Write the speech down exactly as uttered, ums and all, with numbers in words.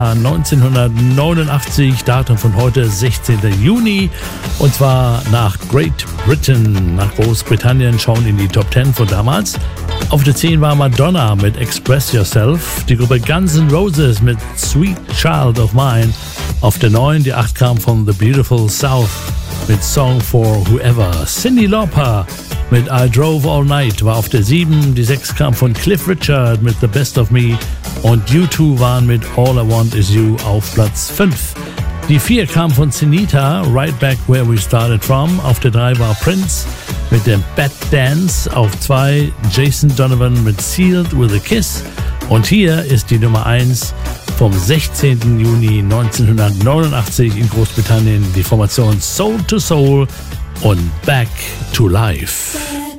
neunzehnhundertneunundachtzig, Datum von heute sechzehnten Juni, und zwar nach Great Britain, nach Großbritannien, schauen in die Top zehn von damals. Auf der zehn war Madonna mit Express Yourself, die Gruppe Guns N' Roses mit Sweet Child of Mine. Auf der neun, die acht kam von The Beautiful South mit Song for Whoever. Cyndi Lauper mit I Drove All Night war auf der sieben, die sechs kam von Cliff Richard mit The Best of Me und U zwei waren mit All I Want Is You auf Platz fünf. Die vier kam von Sinita, Right Back Where We Started From. Auf der drei war Prince mit dem Bad Dance. Auf zwei Jason Donovan mit Sealed with a Kiss. Und hier ist die Nummer eins vom sechzehnten Juni neunzehnhundertneunundachtzig in Großbritannien, die Formation Soul to Soul und Back to Life.